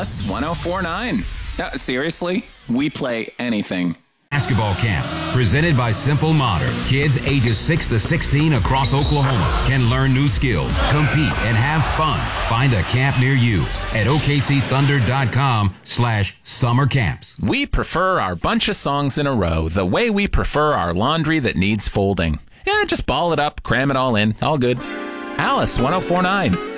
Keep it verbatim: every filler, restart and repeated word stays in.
Alice ten forty-nine. No, seriously, we play anything. Basketball camps presented by Simple Modern. Kids ages six to sixteen across Oklahoma can learn new skills, compete, and have fun. Find a camp near you at O K C Thunder dot com slash summer camps. We prefer our bunch of songs in a row the way we prefer our laundry that needs folding. Yeah, just ball it up, cram it all in, all good. Alice ten forty-nine.